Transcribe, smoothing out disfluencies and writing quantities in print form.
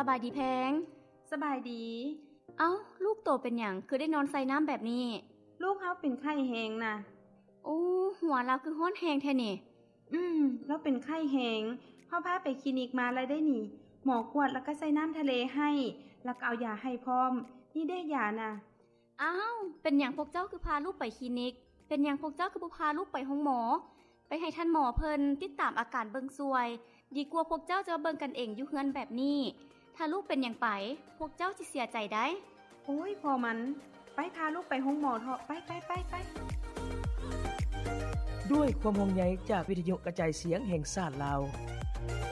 บายดีแพงสบายดีเอ้าลูกโตเป็นหยังคือได้นอนใส่น้ำแบบนี้ลูกเฮาเป็นไข้แฮงน่ะโอ้หัวเราคือฮ้อนแฮงแท้นี่แล้วเป็นไข้แฮงพ่อพาไปคลินิกมาแล้วได้นี่หมอกวดแล้วก็ใส่น้ำทะเลให้แล้วก็เอายาให้พร้อมนี่ได้ยาน่ะอ้าวเป็นหยังพวกเจ้าคือพาลูกไปคลินิกเป็นหยังพวกเจ้าคือบ่พาลูกไปห้องหมอไปให้ท่านหมอเพิ่นติดตามอาการเบิ่งซวยดีกว่าพวกเจ้าจะเบิ่งกันเองอยู่เฮือนแบบนี้ถ้าลูกเป็นหยังไปพวกเจ้าสิเสียใจได้โอ้ยพอมันไปพาลูกไปห้องหมอเถอะไปด้วยความห่วงใยจากวิทยุกระจายเสียงแห่งชาติลาว